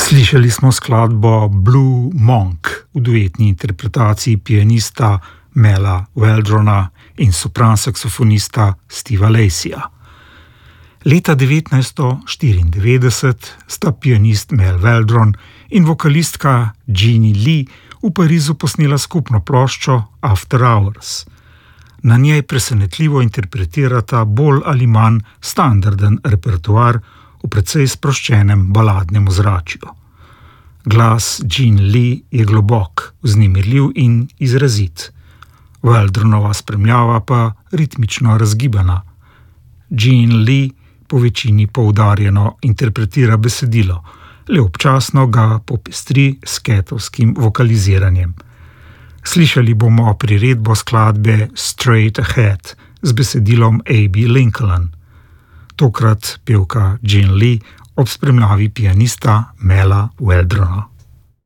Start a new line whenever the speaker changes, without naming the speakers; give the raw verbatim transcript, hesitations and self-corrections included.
Slišali smo skladbo Blue Monk v duetni interpretaciji pianista Mela Waldrona in sopran-saksofonista Steva Laceyja. Leta devetnajststo štiriindevetdeset sta pianist Mel Waldron in vokalistka Jeannie Lee v Parizu posnela skupno ploščo After Hours. Na njej presenetljivo interpretirata bolj ali manj standarden repertoar v precej sproščenem baladnem ozračju. Glas Jean Lee je globok, vznemirljiv in izrazit. Waldronova spremljava pa ritmično razgibana. Jean Lee po večini poudarjeno interpretira besedilo, le občasno ga popestri s ketovskim vokaliziranjem. Slišali bomo priredbo skladbe Straight Ahead z besedilom Abbey Lincoln. Tokrat pevka Jean Lee ob spremljavi pianista Mela Waldrona.